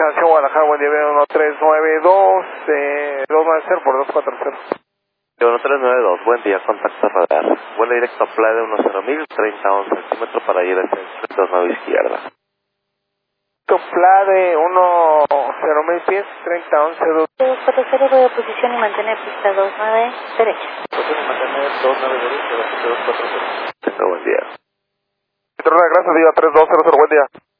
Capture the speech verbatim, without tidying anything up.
Cancelación Guadalajara, buen día, uno tres nueve dos, eh, dos nueve cero por dos cuatro cero. uno tres nueve dos, buen día, contacto radar. Vuela directo a Playa de uno cero mil, treinta once centímetros para ir hacia el dos nueve izquierda. Pla de uno cero mil pies, treinta once dos. dos cuatro cero, voy a posición y mantener pista dos nueve derecha. Posición y mantener dos nueve derecha, dos cuatro cero. Tenga buen día. Gracias, día tres dos cero cero, buen día.